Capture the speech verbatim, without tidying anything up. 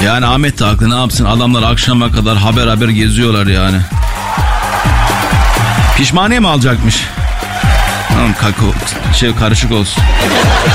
Yani Ahmet de haklı, ne yapsın, adamlar akşama kadar haber haber geziyorlar yani. Pişmaniye mi alacakmış? Tamam, kakao, şey karışık olsun.